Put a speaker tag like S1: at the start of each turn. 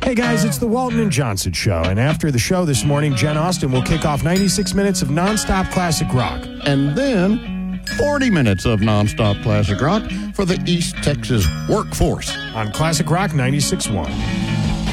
S1: Hey guys, it's the Walton and Johnson Show, and after the show this morning, Jen Austen will kick off 96 minutes of nonstop classic rock.
S2: And then 40 minutes of nonstop classic rock for the East Texas workforce.
S1: On Classic Rock 96.1.